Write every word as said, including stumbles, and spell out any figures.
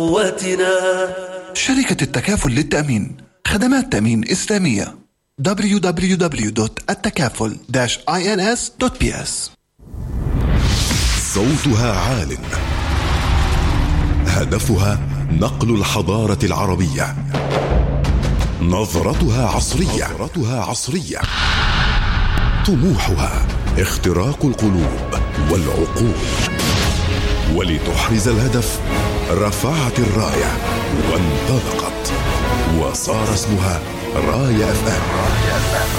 قوتنا. شركة التكافل للتأمين، خدمات تأمين إسلامية. دبليو دبليو دبليو دوت التكافل داش آي إن إس دوت بي إس. صوتها عال، هدفها نقل الحضارة العربية، نظرتها عصرية نظرتها عصرية طموحها اختراق القلوب والعقول. ولتحرز الهدف رفعت الراية وانطلقت، وصار اسمها راية أف أم.